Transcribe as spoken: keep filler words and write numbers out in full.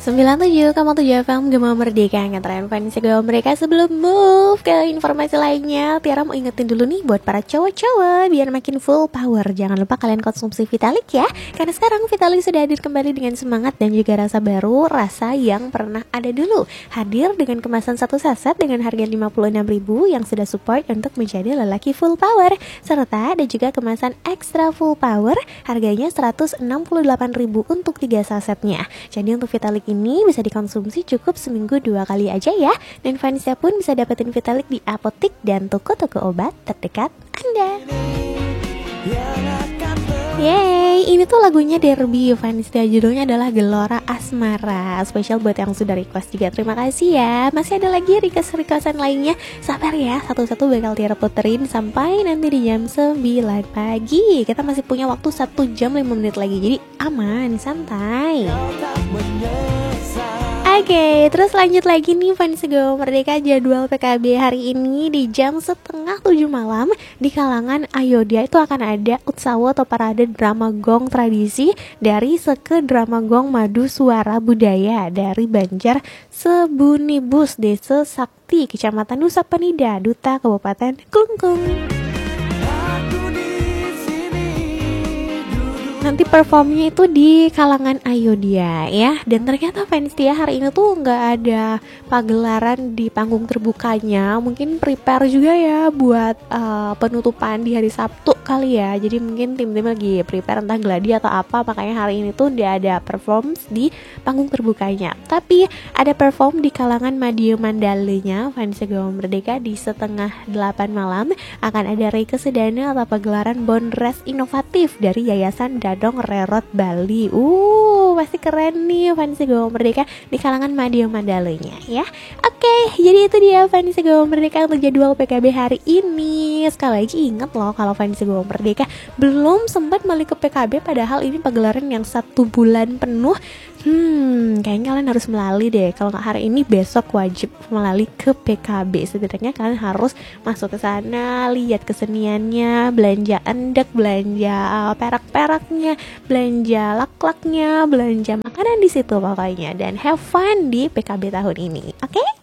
sembilan puluh tujuh koma tujuh F M Gema Merdeka, nganterin fans Gema mereka sebelum move ke informasi lainnya. Tiara mau ingetin dulu nih buat para cowok-cowok biar makin full power. Jangan lupa kalian konsumsi Vitalik ya, karena sekarang Vitalik sudah hadir kembali dengan semangat dan juga rasa baru, rasa yang pernah ada dulu. Hadir dengan kemasan satu saset dengan harga lima puluh enam ribu yang sudah support untuk menjadi lelaki full power. Serta ada juga kemasan extra full power, harganya seratus enam puluh delapan ribu untuk tiga sasetnya. Jadi untuk Vitalik ini bisa dikonsumsi cukup seminggu dua kali aja ya. Dan fansnya pun bisa dapetin Vitalik di apotik dan toko-toko obat terdekat Anda. Yeay, ini tuh lagunya Derby fansnya, judulnya adalah Gelora Asmara. Spesial buat yang sudah request juga, terima kasih ya. Masih ada lagi request-requestan lainnya, sabar ya, satu-satu bakal Tiara puterin sampai nanti di jam sembilan pagi. Kita masih punya waktu satu jam lima menit lagi, jadi aman, santai. Oke, okay, terus lanjut lagi nih fans Gema Merdeka, jadwal P K B hari ini di jam setengah tujuh malam di kalangan Ayodhya itu akan ada utsawa atau parade drama gong tradisi dari Seke Drama Gong Madu Suara Budaya dari Banjar Sebunibus, Desa Sakti, Kecamatan Nusa Penida, Duta, Kabupaten Klungkung. Nanti performnya itu di kalangan Ayodhya ya. Dan ternyata fans dia hari ini tuh nggak ada pagelaran di panggung terbukanya. Mungkin prepare juga ya buat uh, penutupan di hari Sabtu kali ya. Jadi mungkin tim-tim lagi prepare entah gladi atau apa. Makanya hari ini tuh dia ada perform di panggung terbukanya. Tapi ada perform di kalangan Madya Mandalenya fans Gema Merdeka di setengah delapan malam. Akan ada Reike Sedana atau pagelaran Bondres Inovatif dari Yayasan Dadong Rerot Bali. Uh, pasti keren nih fans Gema Merdeka di kalangan Madya Mandalenya ya. Oke, jadi itu dia fans Gema Merdeka untuk jadwal P K B hari ini. Sekali lagi ingat loh, kalau fans Gema Merdeka belum sempat balik ke P K B, padahal ini pagelaran yang satu bulan penuh. Hmm, kayaknya kalian harus melalui deh. Kalau nggak hari ini, besok wajib melalui ke P K B. Setidaknya kalian harus masuk ke sana, lihat keseniannya, belanja endek, belanja uh, perak-peraknya, belanja lak-laknya, belanja makanan di situ pokoknya, dan have fun di P K B tahun ini. Oke? Okay?